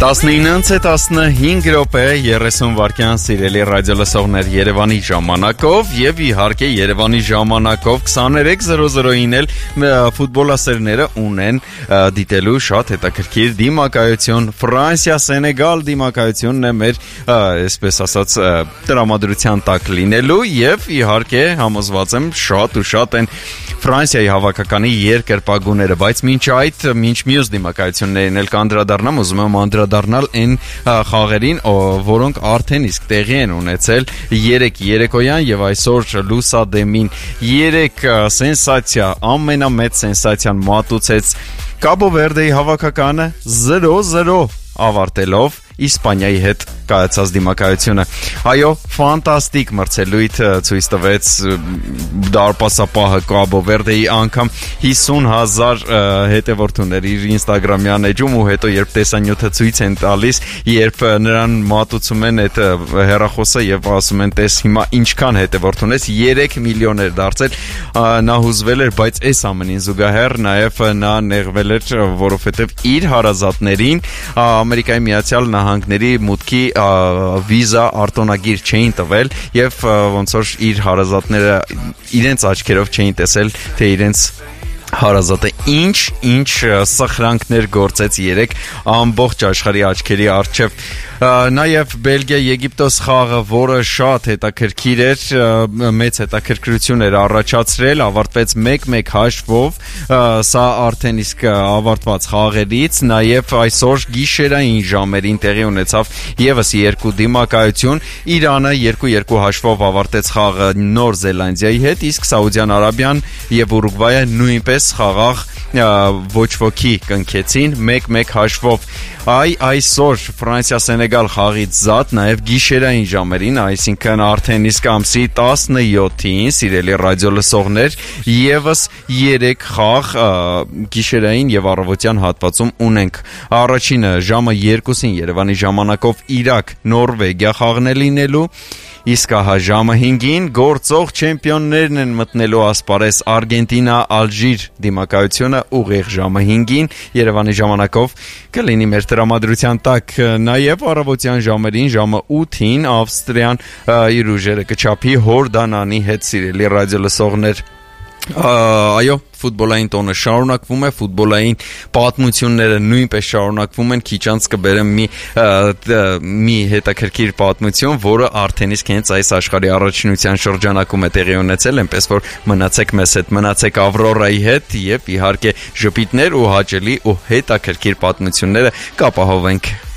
19:15 րոպե 30 վայրկյան սիրելի ռադիո լսողներ Երևանի ժամանակով եւ իհարկե Երևանի ժամանակով 23:00-ին էլ ֆուտբոլասերները ունեն դիտելու շատ հետաքրքիր դիմակայություն Ֆրանսիա-Սենեգալ դիմակայությունն է մեր այսպես ասած տրամադրության տակ լինելու եւ իհարկե համոզված եմ շատ են Ֆրանսիայի հավաքականի երկրպագուները, բայց մինչ մյուս դիմակայություններին էլ կանդրադառնամ, ուզում եմ անդրադառնալ այն խաղերին, որոնք արդեն իսկ տեղի են ունեցել երեկոյան եւ այսօր լուսադեմին 3 սենսացիա, ամենամեծ սենսացիան մատուցեց Կաբո Վերդեի հավաքականը 0-0 ավարտելով Իսպանիայի հետ կայացած դիմակայությունը։ Այո, ֆանտաստիկ մրցելույթ ցույց տվեց դարպասապահը Կաբո Վերդեի անգամ 50,000 հետևորդուներ իր Instagram-յան էջում ու հետո երբ տեսանյութը ցույց են տալիս, երբ նրան մատուցում են այդ հեռախոսը եւ ասում են տես հիմա ինչքան հետևորդ ունես 3 միլիոն էր դարձել, նա հուզվել էր, բայց այս ամենին զուգահեռ նաեւ նա նեղվել էր, որովհետեւ իր հարազատներին Ամերիկայի Միացյալ Նահանգների մուտքի վիզա արտոնագիր չէին տվել եւ ոնց որ իր հարազատները իրենց աչքերով չէին տեսել թե իրենց հարազատը ինչ սխրանքներ գործեց երեք ամբողջ աշխարհի աչքերի առջև նաև Բելգիա-Եգիպտոս խաղը, որը շատ հետաքրքիր էր, մեծ հետաքրքրություն էր առաջացրել, ավարտվեց 1-1 հաշվով, սա արդեն իսկ ավարտված խաղերից, նաև այսօր գիշերային ժամերին տեղի ունեցավ եւս երկու դիմակայություն, Իրանը 2-2 հաշվով ավարտեց խաղը Նոր Զելանդիայի հետ, իսկ Սաուդյան Արաբիան եւ Ուրուգվայը նույնպես խաղաղ ոչ ոքի կնքեցին 1-1 հաշվով այսօր Ֆրանսիա-Սենեգալ խաղից զատ նաև գիշերային ժամերին, այսինքն արդեն իսկ ամսի 17-ին սիրելի ռադիո լսողներ եւս 3 խաղ գիշերային եւ առավոտյան հատվածում ունենք առաջինը ժամը 2-ին Երևանի ժամանակով Իրաք Նորվեգիա խաղն է լինելու Իսկ ահա ժամը 5-ին գործող չեմպիոններն են մտնելու ասպարեզ Արգենտինա-Ալժիր դիմակայությունը ուղիղ ժամը 5-ին Երևանի ժամանակով կլինի մեր տրամադրության տակ նաև առավոտյան ժամերին ժամը 8-ին Ավստրիան իր ուժերը կչափի Հորդանանի հետ սիրելի ռադիո լսողներ Այո, ֆուտբոլային տոնը շարունակվում է, ֆուտբոլային պատմությունները նույնպես շարունակվում են, քիչ անց կբերեմ մի հետաքրքիր պատմություն, որը արդեն իսկ հենց այս աշխարհի առաջնության շրջանակում է տեղի ունեցել, այնպես որ մնացեք մեզ հետ, մնացեք Ավրորայի հետ եւ իհարկե ժպիտներ ու հաճելի ու հետաքրքիր պատմությունները կապահովենք